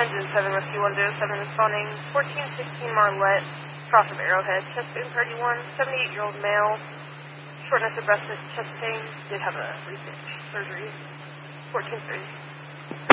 Engine 7 Rescue 107 responding. 1416 Marlette, cross of Arrowhead, chest pain 31, 78-year-old male, shortness of breath, chest pain, did have a recent surgery. 1430.